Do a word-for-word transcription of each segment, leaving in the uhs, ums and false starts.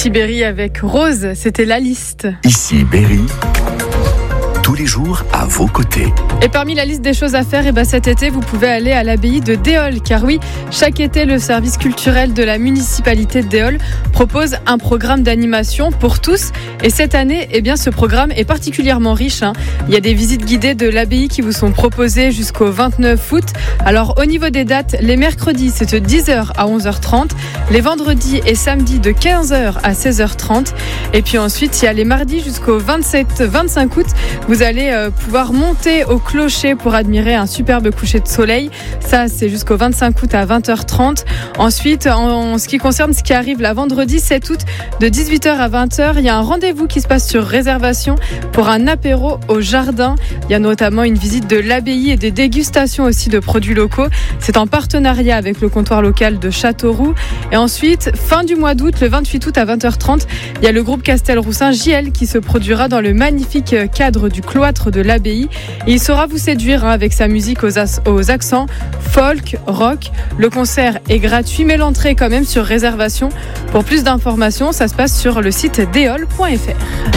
Ici Berry avec Rose, c'était la liste. Ici Berry, tous les jours à vos côtés. Et parmi la liste des choses à faire, et ben cet été, vous pouvez aller à l'abbaye de Déol. Car oui, chaque été, le service culturel de la municipalité de Déol propose un programme d'animation pour tous. Et cette année, eh bien, ce programme est particulièrement riche. Hein. Il y a des visites guidées de l'abbaye qui vous sont proposées jusqu'au vingt-neuf août. Alors, au niveau des dates, les mercredis, c'est de dix heures à onze heures trente. Les vendredis et samedis, de quinze heures à seize heures trente. Et puis ensuite, il y a les mardis jusqu'au vingt-sept vingt-cinq août. Vous allez euh, pouvoir monter au clocher pour admirer un superbe coucher de soleil. Ça, c'est jusqu'au vingt-cinq août à vingt heures trente. Ensuite, en, en ce qui concerne ce qui arrive la vendredi sept août, de dix-huit heures à vingt heures, il y a un rendez-vous qui se passe sur réservation pour un apéro au jardin. Il y a notamment une visite de l'abbaye et des dégustations aussi de produits locaux. C'est en partenariat avec le comptoir local de Châteauroux. Et ensuite, fin du mois d'août, le vingt-huit août à vingt heures trente, il y a le groupe Castelroussin J L qui se produira dans le magnifique cadre du cloître de l'abbaye. Et il saura vous séduire hein, avec sa musique aux, as- aux accents folk, rock. Le concert est gratuit, mais l'entrée est quand même sur réservation. Pour plus d'informations, ça se passe sur le site déol point f r.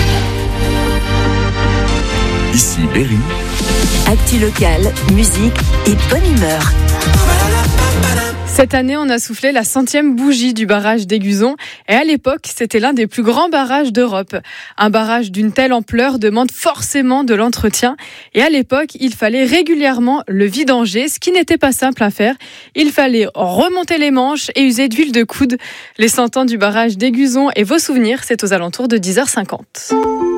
Ici Berry. Actu locale, musique et bonne humeur. Cette année, on a soufflé la centième bougie du barrage d'Aiguzon. Et à l'époque, c'était l'un des plus grands barrages d'Europe. Un barrage d'une telle ampleur demande forcément de l'entretien. Et à l'époque, il fallait régulièrement le vidanger, ce qui n'était pas simple à faire. Il fallait remonter les manches et user d'huile de coude. Les cent ans du barrage d'Aiguzon et vos souvenirs, c'est aux alentours de dix heures cinquante.